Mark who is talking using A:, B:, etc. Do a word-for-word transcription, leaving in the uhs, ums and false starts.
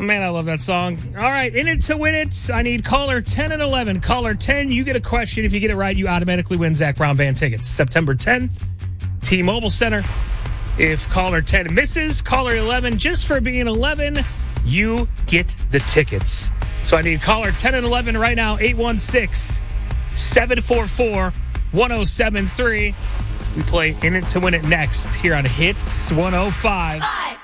A: Man, I love that song. All right, in it to win it, I need caller ten and eleven. Caller ten, you get a question. If you get it right, you automatically win Zach Brown Band tickets. September tenth, T-Mobile Center. If caller ten misses, caller eleven, just for being eleven, you get the tickets. So I need caller ten and eleven right now, eight one six, seven four four, one oh seven three. We play In It to Win It next here on Hits one oh five.
B: Five.